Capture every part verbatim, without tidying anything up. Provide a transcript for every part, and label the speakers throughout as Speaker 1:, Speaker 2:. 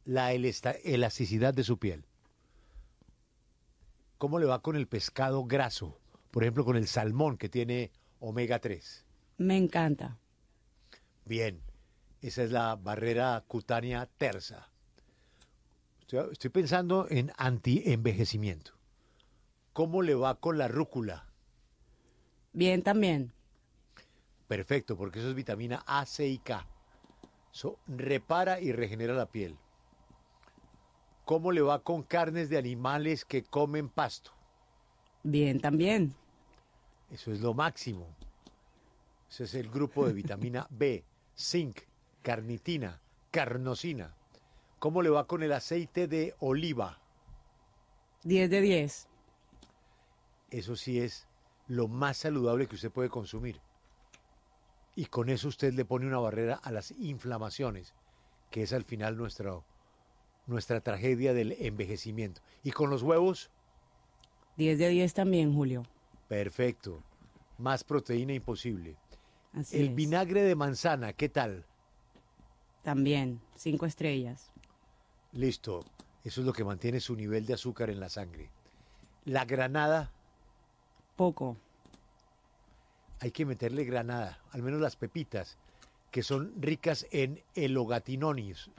Speaker 1: la elasta- elasticidad de su piel. ¿Cómo le va con el pescado graso? Por ejemplo, con el salmón que tiene omega tres.
Speaker 2: Me encanta.
Speaker 1: Bien, esa es la barrera cutánea tersa. Estoy, estoy pensando en anti-envejecimiento. ¿Cómo le va con la rúcula?
Speaker 2: Bien también.
Speaker 1: Perfecto, porque eso es vitamina A, C y K. Eso repara y regenera la piel. ¿Cómo le va con carnes de animales que comen pasto?
Speaker 2: Bien también.
Speaker 1: Eso es lo máximo. Ese es el grupo de vitamina B, zinc, carnitina, carnosina. ¿Cómo le va con el aceite de oliva?
Speaker 2: Diez de diez.
Speaker 1: Eso sí es lo más saludable que usted puede consumir. Y con eso usted le pone una barrera a las inflamaciones, que es al final nuestra, nuestra tragedia del envejecimiento. ¿Y con los huevos?
Speaker 2: Diez de diez también, Julio.
Speaker 1: Perfecto. Más proteína imposible.
Speaker 2: Así
Speaker 1: El
Speaker 2: es.
Speaker 1: vinagre de manzana, ¿qué tal?
Speaker 2: También. Cinco estrellas.
Speaker 1: Listo. Eso es lo que mantiene su nivel de azúcar en la sangre. La granada,
Speaker 2: Poco.
Speaker 1: hay que meterle granada, al menos las pepitas, que son ricas en elogatinonis,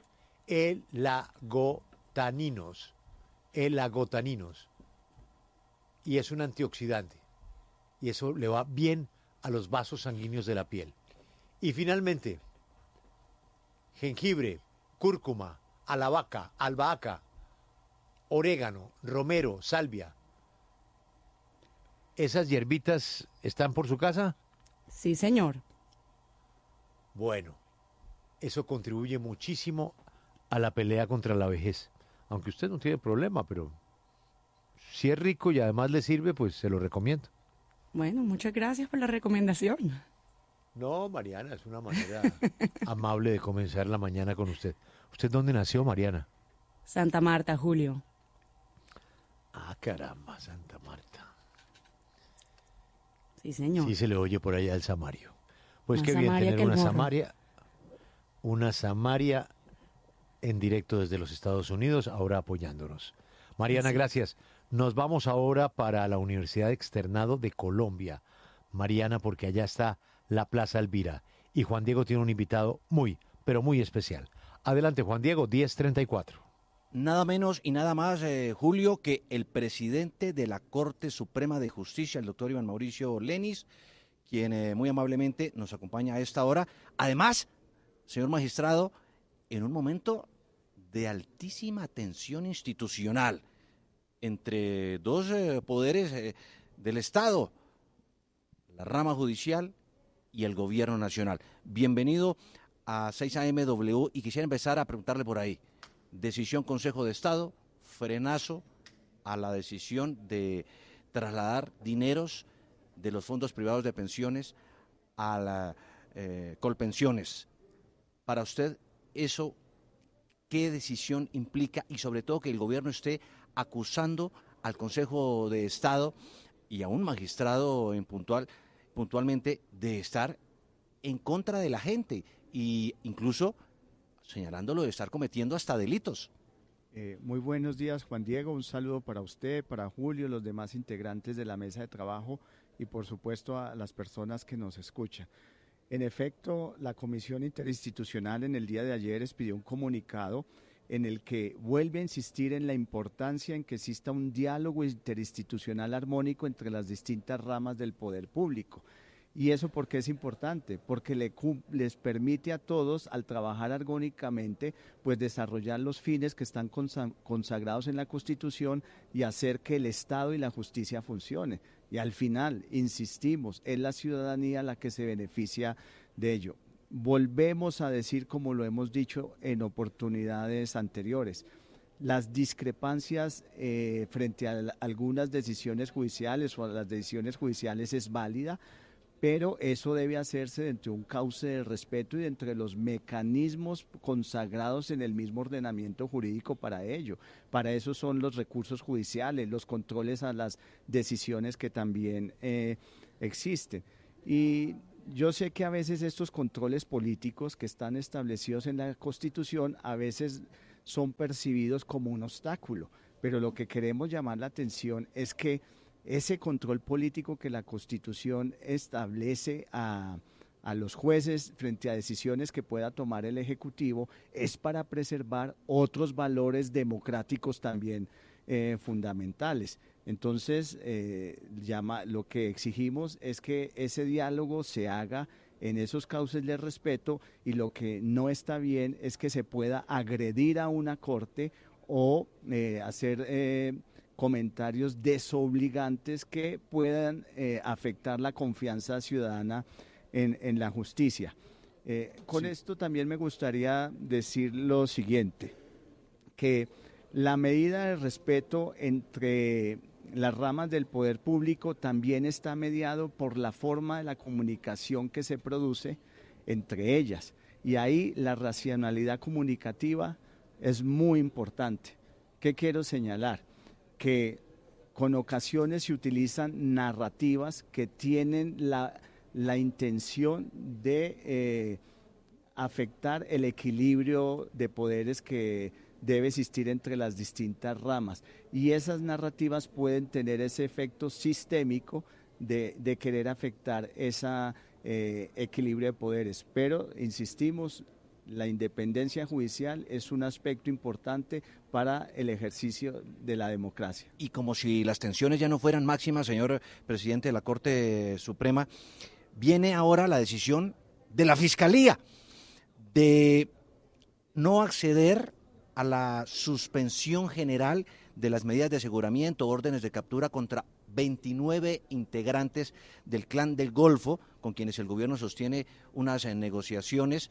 Speaker 1: elagotaninos, elagotaninos. Y es un antioxidante. Y eso le va bien a los vasos sanguíneos de la piel. Y finalmente, jengibre, cúrcuma, albahaca, albahaca, orégano, romero, salvia. ¿Esas hierbitas están por su casa?
Speaker 2: Sí, señor.
Speaker 1: Bueno, eso contribuye muchísimo a la pelea contra la vejez. Aunque usted no tiene problema, pero si es rico y además le sirve, pues se lo recomiendo.
Speaker 2: Bueno, muchas gracias por la recomendación.
Speaker 1: No, Mariana, es una manera amable de comenzar la mañana con usted. ¿Usted dónde nació, Mariana?
Speaker 2: Santa Marta, Julio.
Speaker 1: Ah, caramba, Santa Marta.
Speaker 2: Sí, señor.
Speaker 1: Sí se le oye por allá el Samario. Pues
Speaker 2: Más
Speaker 1: qué bien
Speaker 2: Samaria
Speaker 1: tener
Speaker 2: que el
Speaker 1: una
Speaker 2: morro.
Speaker 1: Samaria, una Samaria en directo desde los Estados Unidos, ahora apoyándonos. Mariana,
Speaker 2: Sí.
Speaker 1: gracias. Nos vamos ahora para la Universidad Externado de Colombia. Mariana, porque allá está la Plaza Elvira. Y Juan Diego tiene un invitado muy, pero muy especial. Adelante, Juan Diego, diez treinta y cuatro.
Speaker 3: Nada menos y nada más, eh, Julio, que el presidente de la Corte Suprema de Justicia, el doctor Iván Mauricio Lenis, quien eh, muy amablemente nos acompaña a esta hora. Además, señor magistrado, en un momento de altísima tensión institucional entre dos eh, poderes eh, del Estado, la rama judicial y el gobierno nacional. Bienvenido a seis A M W y quisiera empezar a preguntarle por ahí. Decisión Consejo de Estado, frenazo a la decisión de trasladar dineros de los fondos privados de pensiones a la eh, Colpensiones. Para usted, eso, ¿qué decisión implica? Y sobre todo que el gobierno esté acusando al Consejo de Estado y a un magistrado en puntual, puntualmente de estar en contra de la gente e incluso señalándolo de estar cometiendo hasta delitos.
Speaker 4: Eh, muy buenos días, Juan Diego. Un saludo para usted, para Julio, los demás integrantes de la mesa de trabajo y por supuesto a las personas que nos escuchan. En efecto, la Comisión Interinstitucional en el día de ayer expidió un comunicado en el que vuelve a insistir en la importancia en que exista un diálogo interinstitucional armónico entre las distintas ramas del poder público. ¿Y eso por qué es importante? Porque le, les permite a todos, al trabajar armónicamente, pues desarrollar los fines que están consagrados en la Constitución y hacer que el Estado y la justicia funcione. Y al final, insistimos, es la ciudadanía la que se beneficia de ello. Volvemos a decir, como lo hemos dicho en oportunidades anteriores, las discrepancias eh, frente a algunas decisiones judiciales o a las decisiones judiciales es válida, pero eso debe hacerse dentro de un cauce de respeto y dentro de los mecanismos consagrados en el mismo ordenamiento jurídico para ello. Para eso son los recursos judiciales, los controles a las decisiones que también eh, existen. Y yo sé que a veces estos controles políticos que están establecidos en la Constitución, a veces son percibidos como un obstáculo. Pero lo que queremos llamar la atención es que ese control político que la Constitución establece a, a los jueces frente a decisiones que pueda tomar el Ejecutivo es para preservar otros valores democráticos también eh, fundamentales. Entonces, eh, llama, lo que exigimos es que ese diálogo se haga en esos cauces de respeto, y lo que no está bien es que se pueda agredir a una corte o eh, hacer eh, comentarios desobligantes que puedan eh, afectar la confianza ciudadana en, en la justicia. Eh, con sí. Esto también me gustaría decir lo siguiente, que la medida de respeto entre las ramas del poder público también está mediado por la forma de la comunicación que se produce entre ellas, y ahí la racionalidad comunicativa es muy importante. ¿Qué quiero señalar? Que con ocasiones se utilizan narrativas que tienen la, la intención de eh, afectar el equilibrio de poderes que debe existir entre las distintas ramas, y esas narrativas pueden tener ese efecto sistémico de, de querer afectar ese eh, equilibrio de poderes. Pero, insistimos, la independencia judicial es un aspecto importante para el ejercicio de la democracia.
Speaker 3: Y como si las tensiones ya no fueran máximas, señor presidente de la Corte Suprema, viene ahora la decisión de la Fiscalía de no acceder a la suspensión general de las medidas de aseguramiento, órdenes de captura contra veintinueve integrantes del Clan del Golfo, con quienes el gobierno sostiene unas eh, negociaciones.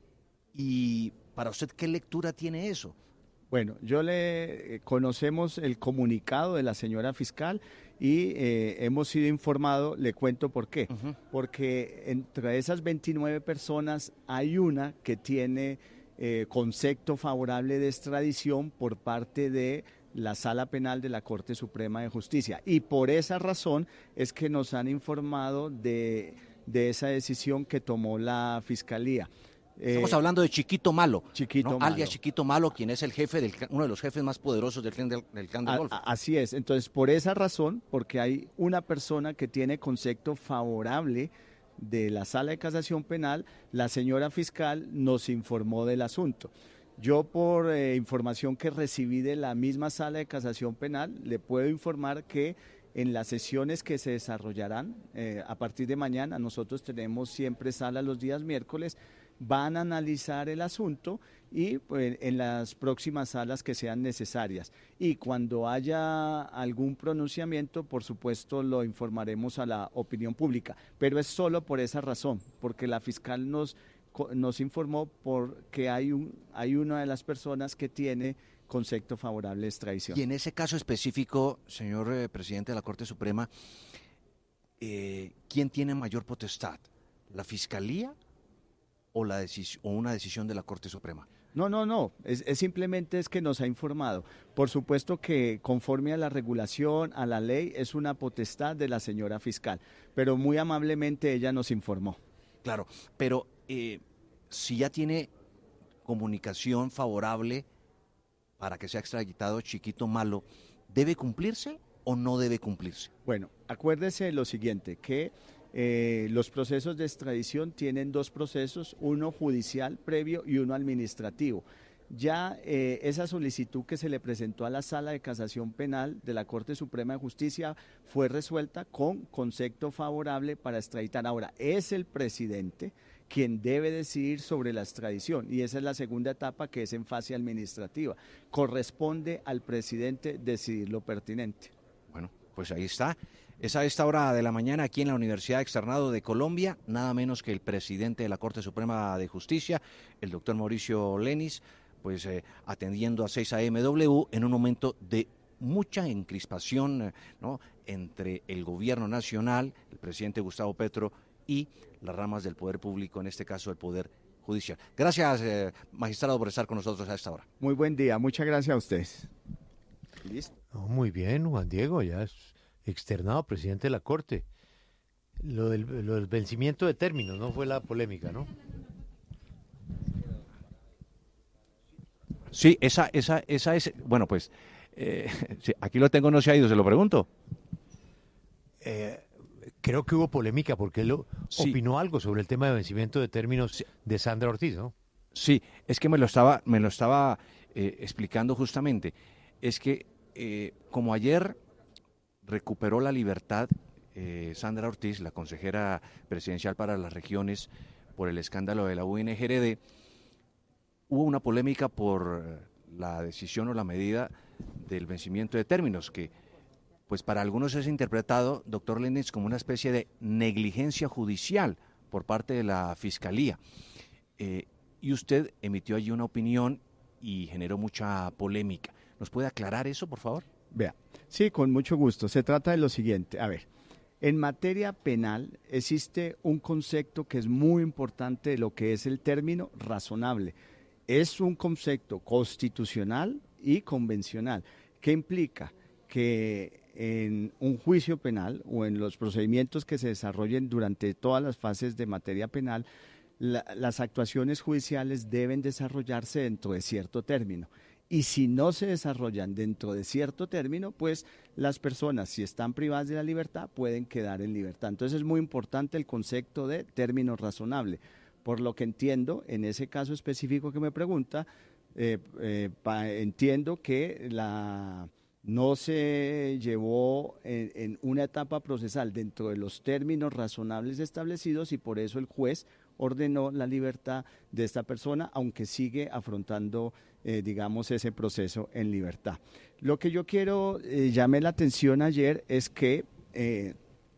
Speaker 3: Y para usted, ¿qué lectura tiene eso?
Speaker 4: Bueno, yo le conocemos el comunicado de la señora fiscal y eh, hemos sido informados, le cuento por qué. Uh-huh. Porque entre esas veintinueve personas hay una que tiene eh, concepto favorable de extradición por parte de la Sala Penal de la Corte Suprema de Justicia, y por esa razón es que nos han informado de, de esa decisión que tomó la Fiscalía.
Speaker 3: Estamos eh, hablando de Chiquito Malo,
Speaker 4: Chiquito
Speaker 3: ¿no?
Speaker 4: Malo.
Speaker 3: alias Chiquito Malo, quien es el jefe del, uno de los jefes más poderosos del clan del, del, clan del Golfo.
Speaker 4: A, así es, entonces por esa razón, porque hay una persona que tiene concepto favorable de la Sala de Casación Penal, la señora fiscal nos informó del asunto. Yo, por eh, información que recibí de la misma Sala de Casación Penal, le puedo informar que en las sesiones que se desarrollarán eh, a partir de mañana, nosotros tenemos siempre sala los días miércoles, van a analizar el asunto y pues, en las próximas salas que sean necesarias. Y cuando haya algún pronunciamiento, por supuesto, lo informaremos a la opinión pública. Pero es solo por esa razón, porque la fiscal nos, nos informó porque hay, un, hay una de las personas que tiene concepto favorable de extradición.
Speaker 3: Y en ese caso específico, señor eh, presidente de la Corte Suprema, eh, ¿quién tiene mayor potestad? ¿La Fiscalía o, la decis- o una decisión de la Corte Suprema?
Speaker 4: No, no, no, es, es simplemente es que nos ha informado. Por supuesto que conforme a la regulación, a la ley, es una potestad de la señora fiscal, pero muy amablemente ella nos informó.
Speaker 3: Claro, pero eh, si ya tiene comunicación favorable para que sea extraditado Chiquito Malo, ¿debe cumplirse o no debe cumplirse?
Speaker 4: Bueno, acuérdese de lo siguiente, que Eh, los procesos de extradición tienen dos procesos, uno judicial previo y uno administrativo. Ya eh, esa solicitud que se le presentó a la Sala de Casación Penal de la Corte Suprema de Justicia fue resuelta con concepto favorable para extraditar. Ahora, es el presidente quien debe decidir sobre la extradición, y esa es la segunda etapa, que es en fase administrativa. Corresponde al presidente decidir lo pertinente.
Speaker 3: Bueno, pues ahí está. Es a esta hora de la mañana aquí en la Universidad Externado de Colombia, nada menos que el presidente de la Corte Suprema de Justicia, el doctor Mauricio Lenis, pues eh, atendiendo a seis A M W en un momento de mucha encrispación, ¿no?, entre el gobierno nacional, el presidente Gustavo Petro, y las ramas del poder público, en este caso el poder judicial. Gracias, eh, magistrado, por estar con nosotros a esta hora.
Speaker 4: Muy buen día, muchas gracias a ustedes.
Speaker 1: ¿Listo? Oh, muy bien, Juan Diego, ya es externado presidente de la Corte. Lo del, lo del vencimiento de términos no fue la polémica, ¿no?
Speaker 3: Sí, esa, esa, esa es, bueno, pues, eh, sí, aquí lo tengo, no se ha ido, se lo pregunto.
Speaker 1: Eh, creo que hubo polémica porque él lo-
Speaker 3: Sí.
Speaker 1: opinó algo sobre el tema de vencimiento de términos
Speaker 3: Sí.
Speaker 1: de Sandra Ortiz, ¿no?
Speaker 3: Sí, es que me lo estaba, me lo estaba eh, explicando justamente. Es que eh, como ayer recuperó la libertad eh, Sandra Ortiz, la consejera presidencial para las regiones, por el escándalo de la U N G R D, hubo una polémica por eh, la decisión o la medida del vencimiento de términos, que pues para algunos es interpretado, doctor Lenis, como una especie de negligencia judicial por parte de la Fiscalía. Eh, y usted emitió allí una opinión y generó mucha polémica. ¿Nos puede aclarar eso, por favor?
Speaker 4: Vea, sí, con mucho gusto. Se trata de lo siguiente. A ver, en materia penal existe un concepto que es muy importante de lo que es el término razonable. Es un concepto constitucional y convencional. ¿Qué implica? Que en un juicio penal o en los procedimientos que se desarrollen durante todas las fases de materia penal, la, las actuaciones judiciales deben desarrollarse dentro de cierto término. Y si no se desarrollan dentro de cierto término, pues las personas, si están privadas de la libertad, pueden quedar en libertad. Entonces es muy importante el concepto de término razonable. Por lo que entiendo, en ese caso específico que me pregunta, eh, eh, pa, entiendo que la, no se llevó en, en una etapa procesal dentro de los términos razonables establecidos y por eso el juez ordenó la libertad de esta persona, aunque sigue afrontando, eh, digamos, ese proceso en libertad. Lo que yo quiero, eh, llamé la atención ayer es que eh,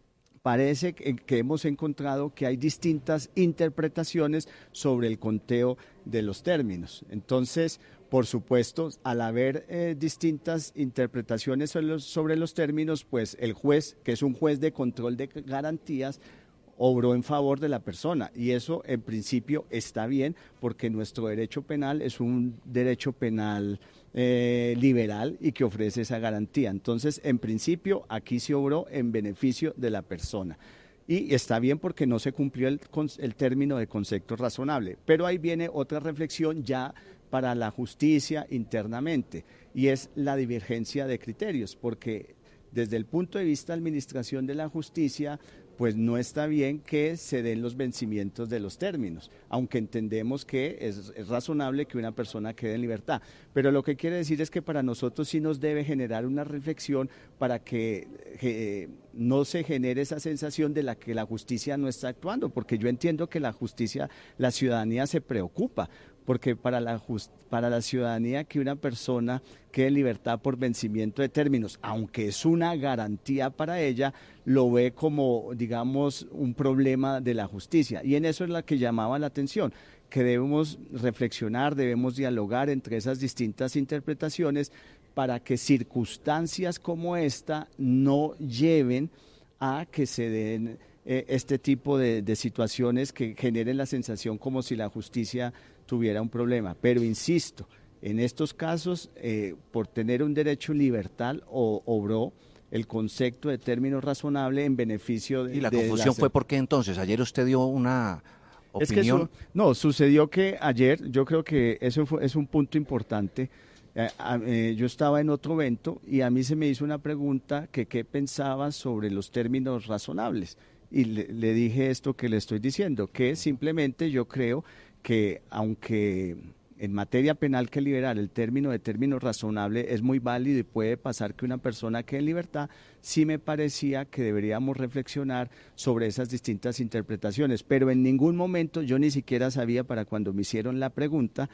Speaker 4: parece que, que hemos encontrado que hay distintas interpretaciones sobre el conteo de los términos. Entonces, por supuesto, al haber eh, distintas interpretaciones sobre los, sobre los términos, pues el juez, que es un juez de control de garantías, obró en favor de la persona y eso en principio está bien porque nuestro derecho penal es un derecho penal eh, liberal y que ofrece esa garantía. Entonces, en principio, aquí se obró en beneficio de la persona. Y está bien porque no se cumplió el, el término de concepto razonable. Pero ahí viene otra reflexión ya para la justicia internamente y es la divergencia de criterios, porque desde el punto de vista de administración de la justicia, pues no está bien que se den los vencimientos de los términos, aunque entendemos que es, es razonable que una persona quede en libertad. Pero lo que quiere decir es que para nosotros sí nos debe generar una reflexión para que eh, no se genere esa sensación de la que la justicia no está actuando, porque yo entiendo que la justicia, la ciudadanía se preocupa, porque para la, just, para la ciudadanía que una persona quede en libertad por vencimiento de términos, aunque es una garantía para ella, lo ve como, digamos, un problema de la justicia. Y en eso es la que llamaba la atención, que debemos reflexionar, debemos dialogar entre esas distintas interpretaciones para que circunstancias como esta no lleven a que se den eh, este tipo de, de situaciones que generen la sensación como si la justicia tuviera un problema. Pero insisto, en estos casos, eh, por tener un derecho liberal, o, obró el concepto de término razonable en beneficio de...
Speaker 3: Y la
Speaker 4: de
Speaker 3: confusión
Speaker 4: las...
Speaker 3: fue porque entonces, ayer usted dio una opinión...
Speaker 4: Es que su... No, sucedió que ayer, yo creo que eso fue, es un punto importante. Eh, eh, yo estaba en otro evento y a mí se me hizo una pregunta que qué pensaba sobre los términos razonables. Y le, le dije esto que le estoy diciendo, que simplemente yo creo que aunque en materia penal que liberar el término de término razonable es muy válido y puede pasar que una persona quede en libertad, sí me parecía que deberíamos reflexionar sobre esas distintas interpretaciones, pero en ningún momento yo ni siquiera sabía para cuando me hicieron la pregunta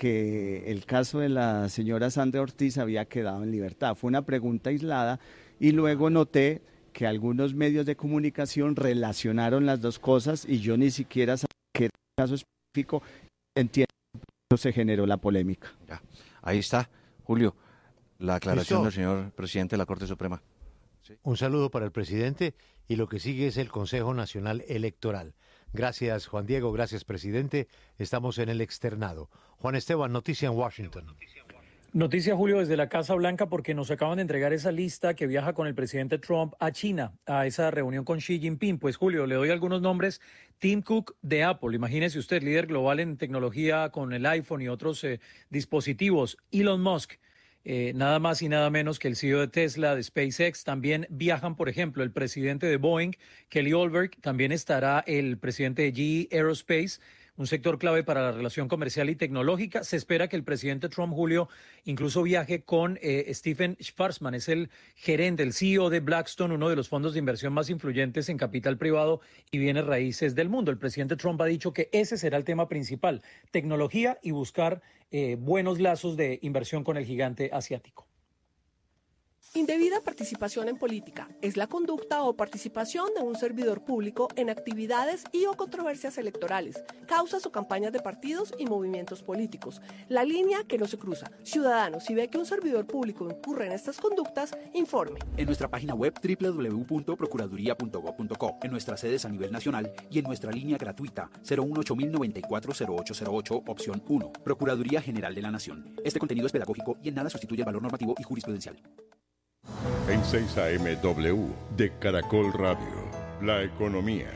Speaker 4: que el caso de la señora Sandra Ortiz había quedado en libertad. Fue una pregunta aislada y luego noté que algunos medios de comunicación relacionaron las dos cosas y yo ni siquiera sabía que era un caso específico. Entiendo que se generó la polémica.
Speaker 3: Ya, ahí está, Julio, la aclaración
Speaker 1: ¿Listo?
Speaker 3: del señor presidente de la Corte Suprema. Sí.
Speaker 1: Un saludo para el presidente y lo que sigue es el Consejo Nacional Electoral. Gracias, Juan Diego, gracias, presidente. Estamos en el externado. Juan Esteban, noticia en Washington.
Speaker 5: Noticia, Julio, desde la Casa Blanca, porque nos acaban de entregar esa lista que viaja con el presidente Trump a China, a esa reunión con Xi Jinping. Pues, Julio, le doy algunos nombres. Tim Cook de Apple, imagínese usted, líder global en tecnología con el iPhone y otros eh, dispositivos. Elon Musk, eh, nada más y nada menos que el C E O de Tesla, de SpaceX. También viajan, por ejemplo, el presidente de Boeing, Kelly Olberg. También estará el presidente de G E Aerospace, un sector clave para la relación comercial y tecnológica. Se espera que el presidente Trump, Julio, incluso viaje con eh, Stephen Schwarzman, es el gerente, el C E O de Blackstone, uno de los fondos de inversión más influyentes en capital privado y bienes raíces del mundo. El presidente Trump ha dicho que ese será el tema principal, tecnología y buscar eh, buenos lazos de inversión con el gigante asiático.
Speaker 6: Indebida participación en política es la conducta o participación de un servidor público en actividades y o controversias electorales, causas o campañas de partidos y movimientos políticos. La línea que no se cruza. Ciudadanos, si ve que un servidor público incurre en estas conductas, informe.
Speaker 7: En nuestra página web doble u doble u doble u punto procuraduría punto gob punto co, en nuestras sedes a nivel nacional y en nuestra línea gratuita cero uno ocho mil noventa y cuatro cero ocho cero ocho, opción uno. Procuraduría General de la Nación. Este contenido es pedagógico y en nada sustituye el valor normativo y jurisprudencial.
Speaker 8: En seis A M W de Caracol Radio, la economía.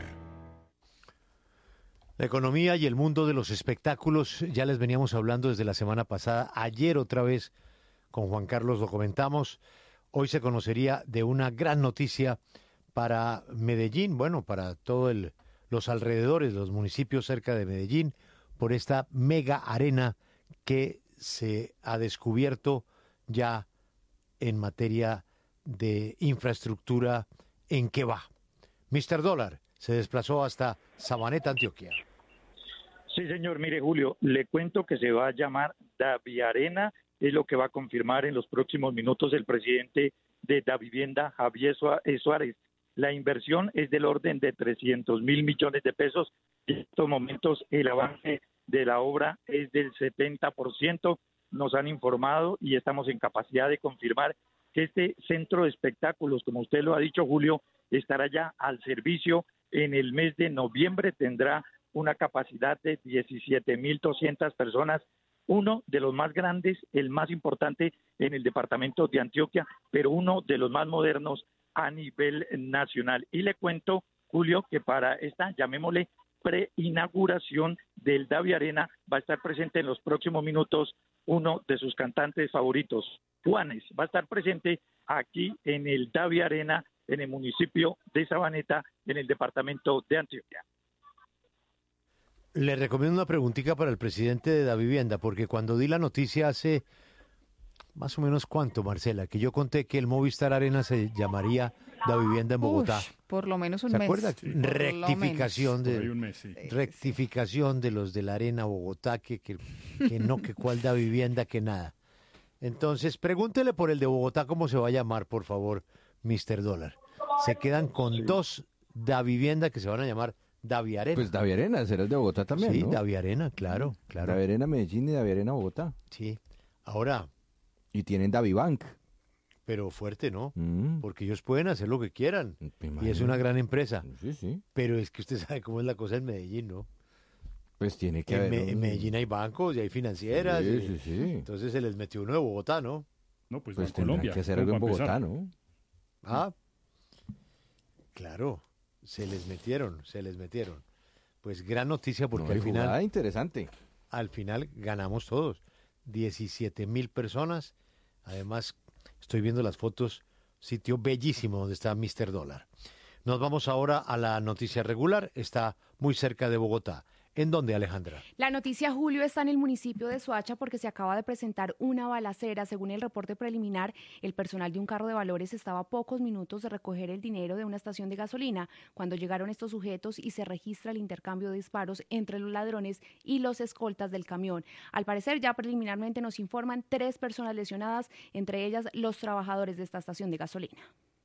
Speaker 1: La economía y el mundo de los espectáculos, ya les veníamos hablando desde la semana pasada. Ayer otra vez con Juan Carlos lo comentamos. Hoy se conocería de una gran noticia para Medellín, bueno, para todos los alrededores, los municipios cerca de Medellín, por esta mega arena que se ha descubierto ya en materia de infraestructura. ¿En qué va? mister Dólar se desplazó hasta Sabaneta, Antioquia.
Speaker 9: Sí, señor. Mire, Julio, le cuento que se va a llamar Daviarena, es lo que va a confirmar en los próximos minutos el presidente de Davivienda, Javier Suárez. La inversión es del orden de trescientos mil millones de pesos. En estos momentos el avance de la obra es del setenta por ciento. Nos han informado y estamos en capacidad de confirmar que este centro de espectáculos, como usted lo ha dicho, Julio, estará ya al servicio en el mes de noviembre. Tendrá una capacidad de diecisiete mil doscientas personas, uno de los más grandes, el más importante en el departamento de Antioquia, pero uno de los más modernos a nivel nacional. Y le cuento, Julio, que para esta, llamémosle, preinauguración del Daviarena, va a estar presente en los próximos minutos uno de sus cantantes favoritos, Juanes. Va a estar presente aquí en el Daviarena, en el municipio de Sabaneta, en el departamento de Antioquia.
Speaker 1: Le recomiendo una preguntita para el presidente de Davivienda, porque cuando di la noticia hace más o menos cuánto, Marcela, que yo conté que el Movistar Arena se llamaría Davivienda en Bogotá.
Speaker 10: Ush, por lo menos un
Speaker 1: ¿Se
Speaker 10: mes.
Speaker 1: acuerda?
Speaker 10: Sí,
Speaker 1: rectificación de
Speaker 11: un mes, sí.
Speaker 1: rectificación de los de la Arena Bogotá, que, que, que no, que cuál Davivienda, que nada. Entonces, pregúntele por el de Bogotá cómo se va a llamar, por favor, mister Dólar. Se quedan con sí. dos Davivienda que se van a llamar Daviarena.
Speaker 12: Pues Daviarena, será el de Bogotá también,
Speaker 1: sí,
Speaker 12: ¿no?
Speaker 1: Sí, Daviarena, claro, claro.
Speaker 12: Daviarena Medellín y Daviarena Bogotá.
Speaker 1: Sí, ahora...
Speaker 12: Y tienen Davibank.
Speaker 1: Pero fuerte, ¿no?
Speaker 12: Mm.
Speaker 1: Porque ellos pueden hacer lo que quieran. Y es una gran empresa.
Speaker 12: Sí, sí.
Speaker 1: Pero es que usted sabe cómo es la cosa en Medellín, ¿no?
Speaker 12: Pues tiene que
Speaker 1: en,
Speaker 12: haber...
Speaker 1: Me,
Speaker 12: un...
Speaker 1: en Medellín hay bancos y hay financieras.
Speaker 12: Sí,
Speaker 1: y,
Speaker 12: sí, sí.
Speaker 1: Entonces se les metió uno de Bogotá, ¿no?
Speaker 11: No, pues,
Speaker 12: pues
Speaker 11: no, Colombia.
Speaker 12: Que hacer algo en Bogotá, ¿no?
Speaker 1: Ah, claro. Se les metieron, se les metieron. Pues gran noticia porque
Speaker 12: no,
Speaker 1: al final...
Speaker 12: interesante.
Speaker 1: Al final ganamos todos. diecisiete mil personas. Además, estoy viendo las fotos, sitio bellísimo donde está mister Dólar. Nos vamos ahora a la noticia regular, está muy cerca de Bogotá. ¿En dónde, Alejandra?
Speaker 13: La noticia, Julio, está en el municipio de Soacha porque se acaba de presentar una balacera. Según el reporte preliminar, el personal de un carro de valores estaba a pocos minutos de recoger el dinero de una estación de gasolina cuando llegaron estos sujetos y se registra el intercambio de disparos entre los ladrones y los escoltas del camión. Al parecer, ya preliminarmente nos informan tres personas lesionadas, entre ellas los trabajadores de esta estación de gasolina.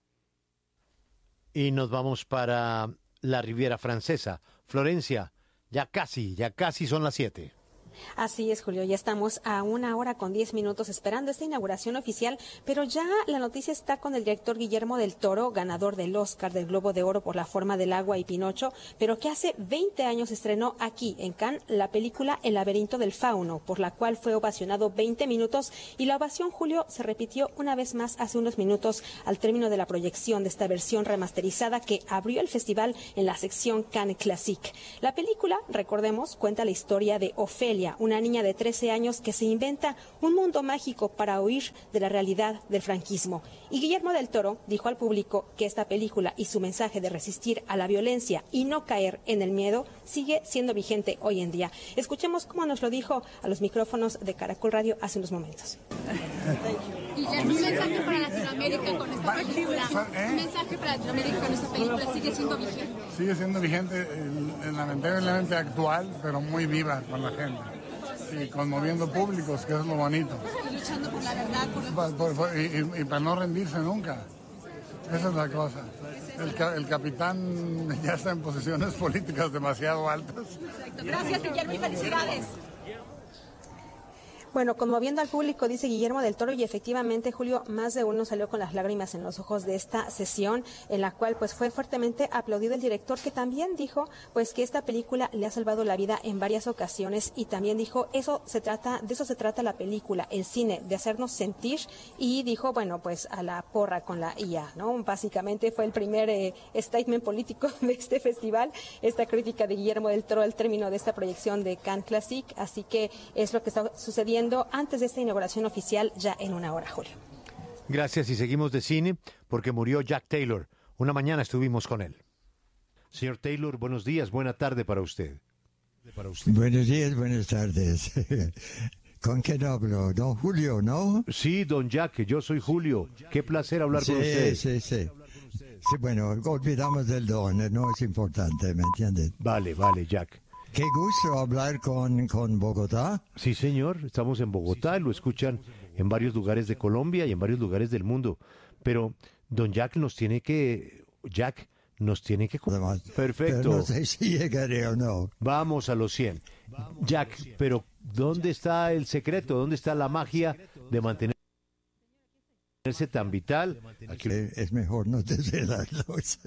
Speaker 1: Y nos vamos para la Riviera Francesa. Florencia. Ya casi, ya casi son las siete.
Speaker 10: Así es, Julio, ya estamos a una hora con diez minutos esperando esta inauguración oficial, pero ya la noticia está con el director Guillermo del Toro, ganador del Oscar del Globo de Oro por La forma del agua y Pinocho, pero que hace veinte años estrenó aquí en Cannes la película El laberinto del fauno, por la cual fue ovacionado veinte minutos, y la ovación, Julio, se repitió una vez más hace unos minutos al término de la proyección de esta versión remasterizada que abrió el festival en la sección Cannes Classique. La película, recordemos, cuenta la historia de Ofelia, una niña de trece años que se inventa un mundo mágico para huir de la realidad del franquismo. Y Guillermo del Toro dijo al público que esta película y su mensaje de resistir a la violencia y no caer en el miedo sigue siendo vigente hoy en día. Escuchemos cómo nos lo dijo a los micrófonos de Caracol Radio hace unos momentos.
Speaker 11: Guillermo, un mensaje para Latinoamérica con esta película. Un mensaje para Latinoamérica con esta película sigue siendo vigente.
Speaker 14: Sigue siendo vigente, eh, lamentablemente actual, pero muy viva con la gente. Y conmoviendo públicos, que es lo bonito.
Speaker 11: Y luchando por la verdad. Por
Speaker 14: pa, por, por, y, y, y para no rendirse nunca. Esa es la cosa. El, el capitán ya está en posiciones políticas demasiado altas.
Speaker 11: Gracias, Guillermo, y felicidades.
Speaker 10: Bueno, conmoviendo al público, dice Guillermo del Toro, y efectivamente, Julio, más de uno salió con las lágrimas en los ojos de esta sesión, en la cual pues fue fuertemente aplaudido el director, que también dijo pues que esta película le ha salvado la vida en varias ocasiones, y también dijo, eso se trata, de eso se trata la película, el cine, de hacernos sentir, y dijo, bueno, pues a la porra con la I A, ¿no? Básicamente fue el primer eh, statement político de este festival, esta crítica de Guillermo del Toro al término de esta proyección de Cannes Classique, así que es lo que está sucediendo antes de esta inauguración oficial ya en una hora, Julio.
Speaker 1: Gracias, y seguimos de cine porque murió Jack Taylor. Una mañana estuvimos con él. Señor Taylor, buenos días, buena tarde para usted.
Speaker 15: Para usted. Buenos días, buenas tardes. ¿Con quién hablo? Don Julio, ¿no?
Speaker 1: Sí, don Jack, yo soy Julio. Qué placer hablar
Speaker 15: sí,
Speaker 1: con usted.
Speaker 15: Sí, sí, sí. Bueno, olvidamos del don, no es importante, ¿me entiendes?
Speaker 1: Vale, vale, Jack.
Speaker 15: Qué gusto hablar con, con Bogotá.
Speaker 1: Sí, señor, estamos en Bogotá, lo escuchan en varios lugares de Colombia y en varios lugares del mundo. Pero don Jack nos tiene que... Jack nos tiene que...
Speaker 15: Además,
Speaker 1: perfecto.
Speaker 15: Pero no sé si llegaré o no.
Speaker 1: Vamos a los cien. Jack, pero ¿dónde está el secreto? ¿Dónde está la magia de mantenerse tan vital?
Speaker 15: Aquí... Es mejor no desvelarlos.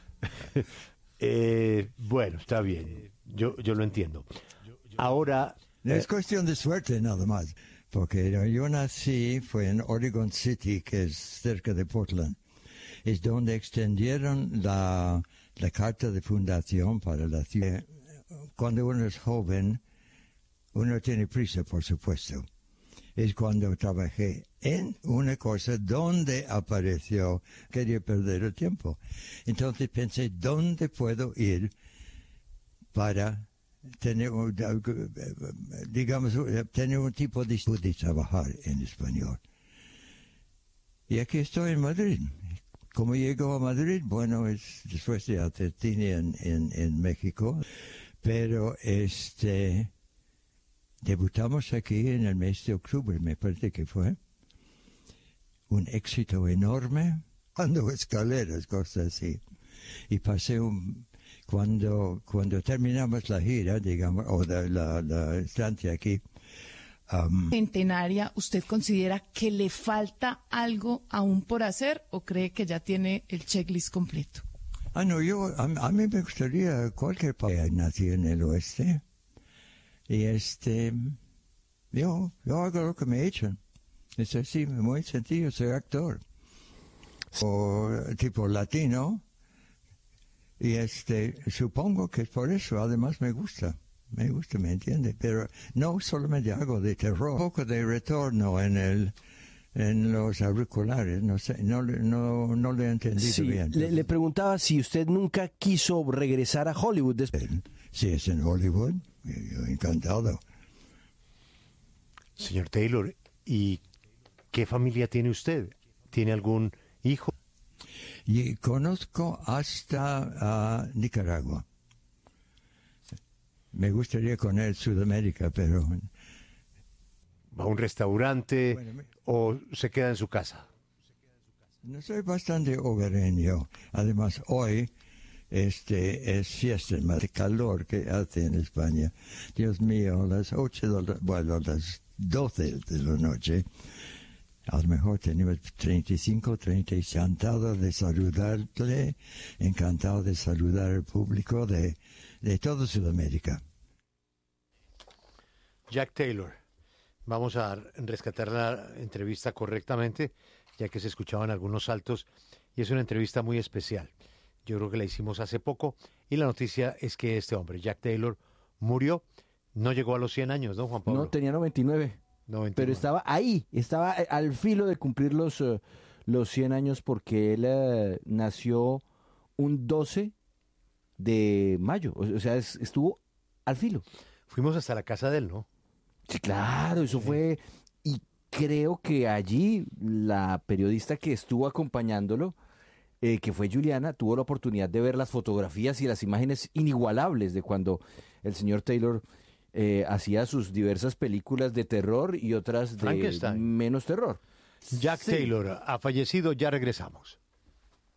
Speaker 1: eh, bueno, está bien. Yo, yo lo entiendo. Ahora...
Speaker 15: No es cuestión de suerte nada más, porque yo nací, fue en Oregon City, que es cerca de Portland. Es donde extendieron la, la carta de fundación para la ciudad. Cuando uno es joven, uno tiene prisa, por supuesto. Es cuando trabajé en una cosa donde apareció, quería perder el tiempo. Entonces pensé, ¿dónde puedo ir para tener, digamos, tener un tipo de, de trabajar en español? Y aquí estoy en Madrid. ¿Cómo llego a Madrid? Bueno, es después de hacer cine en, en, en México, pero este debutamos aquí en el mes de octubre, me parece que fue. Un éxito enorme, ando escaleras, cosas así. Y pasé un... Cuando, cuando terminamos la gira, digamos, o la, la, la estancia aquí... Um,
Speaker 16: Centenaria, ¿usted considera que le falta algo aún por hacer o cree que ya tiene el checklist completo?
Speaker 15: Ah, no, yo, a, a mí me gustaría cualquier país. Nací en el oeste y este, yo, yo hago lo que me echan. Es así, muy sencillo, soy actor. O tipo latino. Y este, supongo que es por eso, además me gusta, me gusta, me entiende, pero no solamente hago de terror, un poco de retorno en el, en los auriculares, no sé, no, no, no le he entendido
Speaker 17: sí,
Speaker 15: bien.
Speaker 17: Le, le preguntaba si usted nunca quiso regresar a Hollywood después.
Speaker 15: Sí, es en Hollywood, yo encantado.
Speaker 1: Señor Taylor, ¿y qué familia tiene usted? ¿Tiene algún hijo?
Speaker 15: Y conozco hasta uh, Nicaragua. Me gustaría conocer Sudamérica, pero...
Speaker 1: ¿Va a un restaurante bueno, me... o se queda en su casa?
Speaker 15: No soy bastante hogareño. Además, hoy este es fiesta, más de calor que hace en España. Dios mío, a las ocho de la, bueno, a las doce de la noche, a lo mejor tenemos treinta y cinco, treinta, encantado de saludarle, encantado de saludar al público de, de toda Sudamérica.
Speaker 1: Jack Taylor, vamos a rescatar la entrevista correctamente, ya que se escuchaban algunos saltos, y es una entrevista muy especial. Yo creo que la hicimos hace poco, y la noticia es que este hombre, Jack Taylor, murió, no llegó a los cien años, ¿no, Juan Pablo?
Speaker 17: No, tenía noventa y nueve.
Speaker 1: noventa y nueve.
Speaker 17: Pero estaba ahí, estaba al filo de cumplir los, uh, los cien años porque él uh, nació un doce de mayo, o sea, es, estuvo al filo.
Speaker 1: Fuimos hasta la casa de él, ¿no?
Speaker 17: Sí, claro, eso sí. fue, y creo que allí la periodista que estuvo acompañándolo, eh, que fue Juliana, tuvo la oportunidad de ver las fotografías y las imágenes inigualables de cuando el señor Taylor eh, hacía sus diversas películas de terror y otras de menos terror.
Speaker 1: Jack sí. Taylor ha fallecido, ya regresamos.